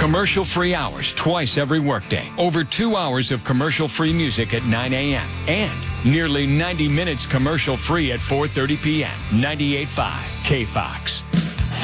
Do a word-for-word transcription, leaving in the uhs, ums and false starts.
Commercial-free hours twice every workday. Over two hours of commercial-free music at nine a m And nearly ninety minutes commercial-free at four thirty p m ninety-eight point five K Fox.